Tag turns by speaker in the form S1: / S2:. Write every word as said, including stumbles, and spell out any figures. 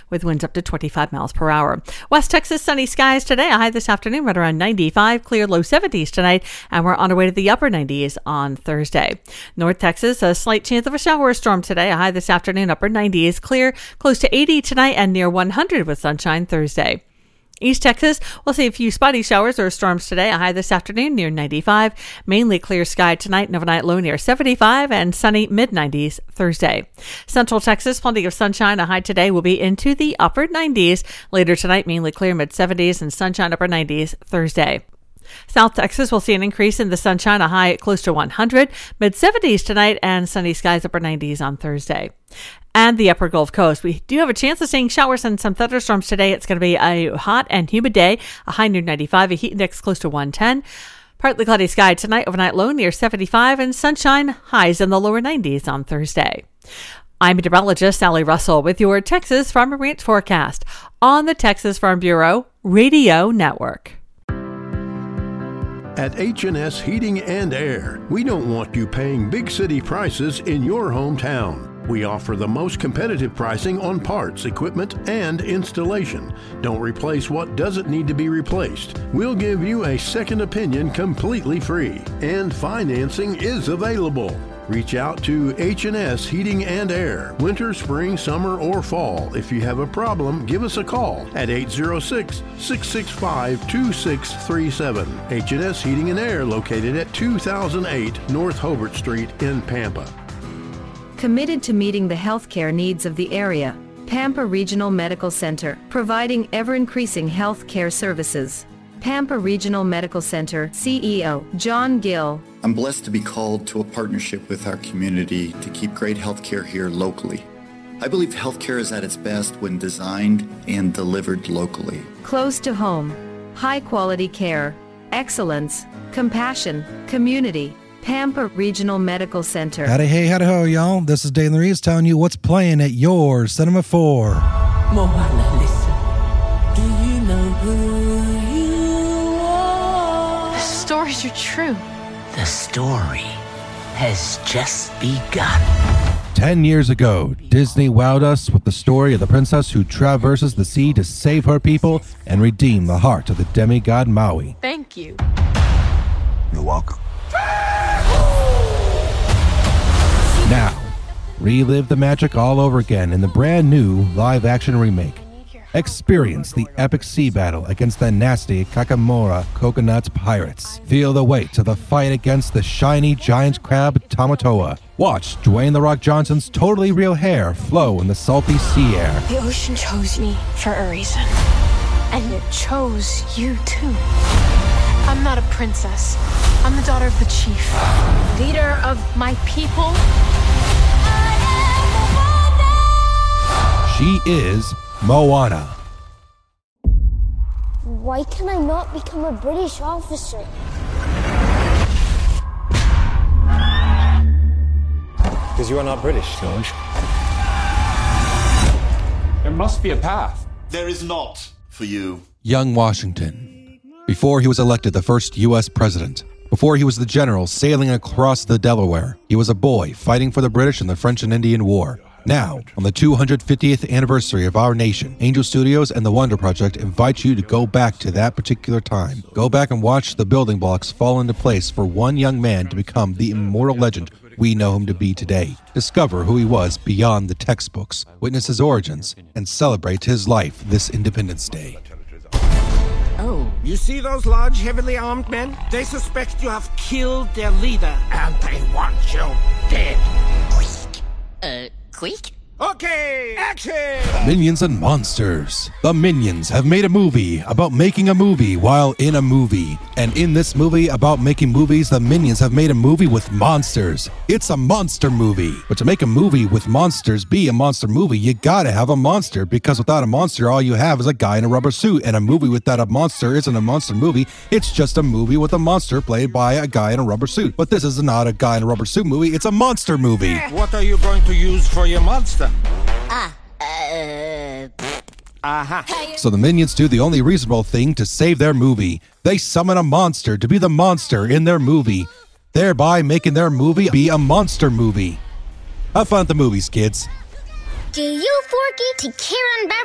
S1: with winds up to twenty-five miles per hour. West Texas, sunny skies today. A high this afternoon right around ninety-five. Clear low seventies tonight. And we're on our way to the upper nineties on Thursday. North Texas, a slight chance of a shower or storm today. A high this afternoon, upper nineties. Clear close to eighty tonight and near one hundred with sunshine Thursday. East Texas, we'll see a few spotty showers or storms today. A high this afternoon near ninety-five. Mainly clear sky tonight and overnight low near seventy-five and sunny mid nineties Thursday. Central Texas, plenty of sunshine. A high today will be into the upper nineties. Later tonight, mainly clear mid seventies and sunshine upper nineties Thursday. South Texas will see an increase in the sunshine, a high close to one hundred, mid seventies tonight, and sunny skies upper nineties on Thursday. And the upper Gulf Coast, we do have a chance of seeing showers and some thunderstorms today. It's going to be a hot and humid day, a high near ninety-five, a heat index close to one ten. Partly cloudy sky tonight, overnight low near seventy-five, and sunshine highs in the lower nineties on Thursday. I'm meteorologist Sally Russell with your Texas Farm and Ranch forecast on the Texas Farm Bureau Radio Network.
S2: At H and S Heating and Air, we don't want you paying big city prices in your hometown. We offer the most competitive pricing on parts, equipment, and installation. Don't replace what doesn't need to be replaced. We'll give you a second opinion completely free, and financing is available. Reach out to H and S Heating and Air, winter, spring, summer, or fall. If you have a problem, give us a call at eight zero six, six six five, two six three seven. H and S Heating and Air, located at two thousand eight North Hobart Street in Pampa.
S3: Committed to meeting the healthcare needs of the area, Pampa Regional Medical Center, providing ever-increasing healthcare services. Pampa Regional Medical Center C E O John Gill.
S4: I'm blessed to be called to a partnership with our community to keep great healthcare here locally. I believe healthcare is at its best when designed and delivered locally.
S3: Close to home, high-quality care, excellence, compassion, community. Pampa Regional Medical Center.
S5: Howdy, hey, howdy, ho, y'all. This is Dalen Reeves telling you what's playing at your Cinema four.
S6: Moana, listen. Do you know who you are?
S7: The stories are true.
S6: The story has just begun.
S5: Ten years ago, Disney wowed us with the story of the princess who traverses the sea to save her people and redeem the heart of the demigod Maui.
S7: Thank you.
S6: You're welcome.
S5: Now, relive the magic all over again in the brand new live-action remake. Experience the epic sea battle against the nasty Kakamora Coconut Pirates. Feel the weight of the fight against the shiny giant crab Tamatoa. Watch Dwayne "The Rock" Johnson's totally real hair flow in the salty sea air.
S7: The ocean chose me for a reason. And it chose you too. I'm not a princess. I'm the daughter of the chief. Leader of my people.
S5: She is Moana.
S8: Why can I not become a British officer?
S9: Because you are not British, George.
S10: There must be a path.
S11: There is not for you.
S5: Young Washington. Before he was elected the first U S president. Before he was the general sailing across the Delaware. He was a boy fighting for the British in the French and Indian War. Now, on the two hundred fiftieth anniversary of our nation, Angel Studios and the Wonder Project invite you to go back to that particular time. Go back and watch the building blocks fall into place for one young man to become the immortal legend we know him to be today. Discover who he was beyond the textbooks, witness his origins, and celebrate his life this Independence Day.
S12: Oh, you see those large, heavily armed men? They suspect you have killed their leader, and they want you dead.
S7: Uh, quick?
S12: Okay, action!
S5: Minions and Monsters. The Minions have made a movie about making a movie while in a movie. And in this movie about making movies, the Minions have made a movie with monsters. It's a monster movie. But to make a movie with monsters be a monster movie, you gotta have a monster, because without a monster, all you have is a guy in a rubber suit. And a movie without a monster isn't a monster movie. It's just a movie with a monster played by a guy in a rubber suit. But this is not a guy in a rubber suit movie. It's a monster movie.
S12: What are you going to use for your monster?
S7: Ah, uh...
S12: Uh-huh.
S5: So the Minions do the only reasonable thing to save their movie. They summon a monster to be the monster in their movie, thereby making their movie be a monster movie. Have fun at the movies, kids.
S8: Do you, Forky, take care and